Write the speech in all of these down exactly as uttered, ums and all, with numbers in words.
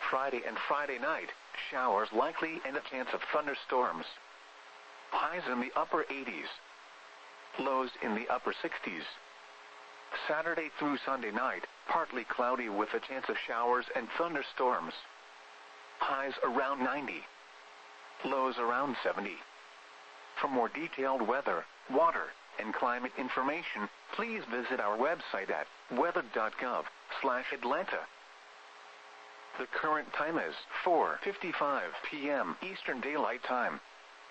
Friday and Friday night, showers likely and a chance of thunderstorms. Highs in the upper eighties. Lows in the upper sixties. Saturday through Sunday night, partly cloudy with a chance of showers and thunderstorms. Highs around ninety. Lows around seventy. For more detailed weather, water, and climate information, please visit our website at weather dot gov slash Atlanta. The current time is four fifty-five p m Eastern Daylight Time.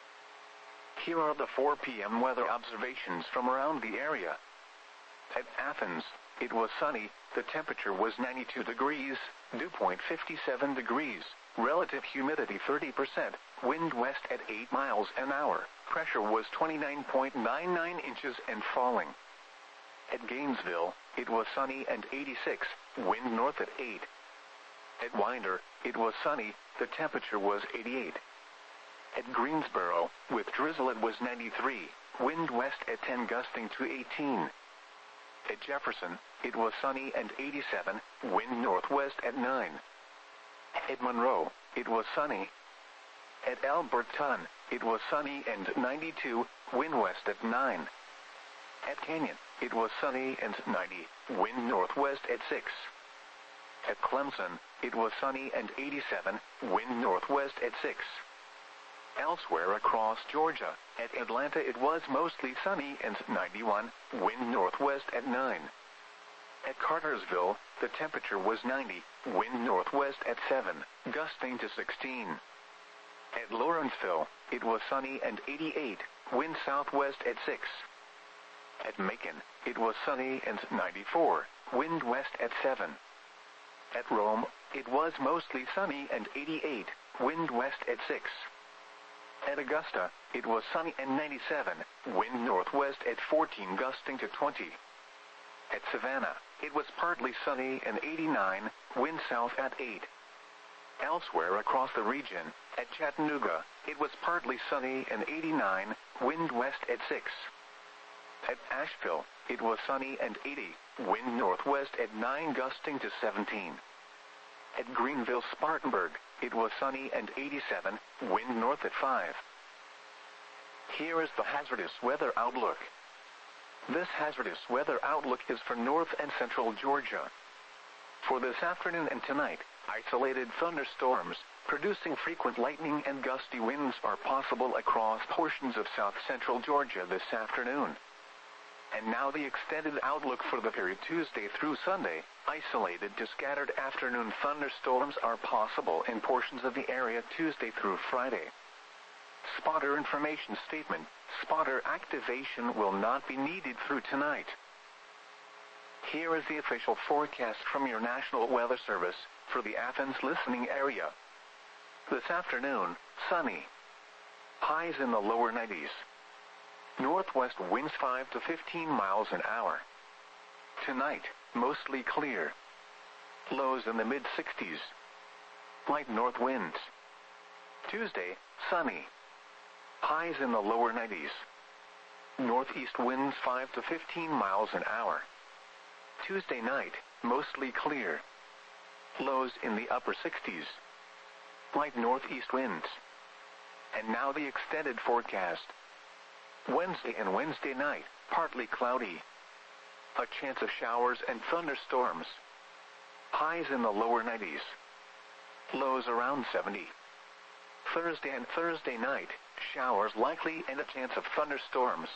Here are the four p m weather observations from around the area. At Athens, it was sunny, the temperature was ninety-two degrees, dew point fifty-seven degrees, relative humidity thirty percent, wind west at eight miles an hour, pressure was twenty-nine point nine nine inches and falling. At Gainesville, it was sunny and eighty-six, wind north at eight. At Winder, it was sunny, the temperature was eighty-eight. At Greensboro, with drizzle it was ninety-three, wind west at ten gusting to eighteen. At Jefferson, it was sunny and eighty-seven, wind northwest at nine. At Monroe, it was sunny. At Alberton, it was sunny and ninety-two, wind west at nine. At Canyon, it was sunny and ninety, wind northwest at six. At Clemson, it was sunny and eighty-seven, wind northwest at six. Elsewhere across Georgia, at Atlanta it was mostly sunny and ninety-one, wind northwest at nine. At Cartersville, the temperature was ninety, wind northwest at seven, gusting to sixteen. At Lawrenceville, it was sunny and eighty-eight, wind southwest at six. At Macon, it was sunny and ninety-four, wind west at seven. At Rome, it was mostly sunny and eighty-eight, wind west at six. At Augusta, it was sunny and ninety-seven, wind northwest at fourteen gusting to twenty. At Savannah, it was partly sunny and eighty-nine, wind south at eight. Elsewhere across the region, at Chattanooga, it was partly sunny and eighty-nine, wind west at six. At Asheville, it was sunny and eighty, wind northwest at nine gusting to seventeen. At Greenville-Spartanburg, it was sunny and eighty-seven, wind north at five. Here is the hazardous weather outlook. This hazardous weather outlook is for north and central Georgia. For this afternoon and tonight, isolated thunderstorms, producing frequent lightning and gusty winds are possible across portions of south-central Georgia this afternoon. And now the extended outlook for the period Tuesday through Sunday. Isolated to scattered afternoon thunderstorms are possible in portions of the area Tuesday through Friday. Spotter information statement. Spotter activation will not be needed through tonight. Here is the official forecast from your National Weather Service for the Athens listening area. This afternoon, sunny. Highs in the lower nineties. Northwest winds five to fifteen miles an hour. Tonight, mostly clear. Lows in the mid sixties. Light north winds. Tuesday, sunny. Highs in the lower nineties. Northeast winds five to fifteen miles an hour. Tuesday night, mostly clear. Lows in the upper sixties. Light northeast winds. And now the extended forecast. Wednesday and Wednesday night, partly cloudy. A chance of showers and thunderstorms. Highs in the lower nineties. Lows around seventy. Thursday and Thursday night, showers likely and a chance of thunderstorms.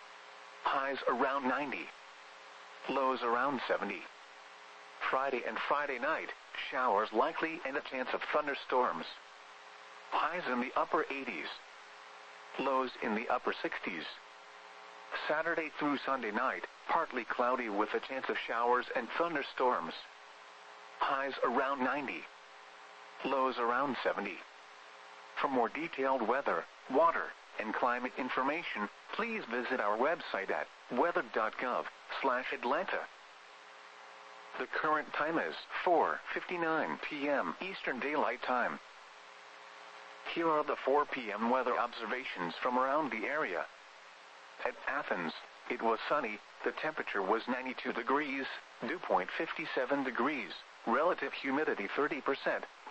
Highs around ninety. Lows around seventy. Friday and Friday night, showers likely and a chance of thunderstorms. Highs in the upper eighties. Lows in the upper sixties. Saturday through Sunday night, partly cloudy with a chance of showers and thunderstorms. Highs around ninety. Lows around seventy. For more detailed weather, water, and climate information, please visit our website at weather dot gov slash Atlanta. The current time is four fifty-nine p m Eastern Daylight Time. Here are the four p m weather observations from around the area. At Athens, it was sunny, the temperature was ninety-two degrees, dew point fifty-seven degrees, relative humidity thirty percent.